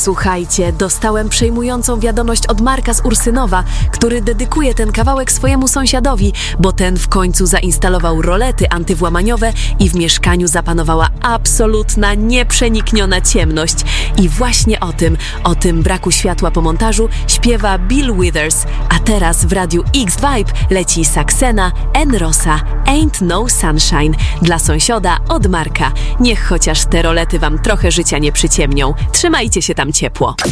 Słuchajcie, dostałem przejmującą wiadomość od Marka z Ursynowa, który dedykuje ten kawałek swojemu sąsiadowi, bo ten w końcu zainstalował rolety antywłamaniowe i w mieszkaniu zapanowała absolutna, nieprzenikniona ciemność. I właśnie o tym braku światła po montażu śpiewa Bill Withers, a teraz w Radiu X-Vibe leci Saxena, Enrosa, Ain't No Sunshine dla sąsiada od Marka. Niech chociaż te rolety wam trochę życia nie przyciemnią. Trzymajcie się tam ciepło.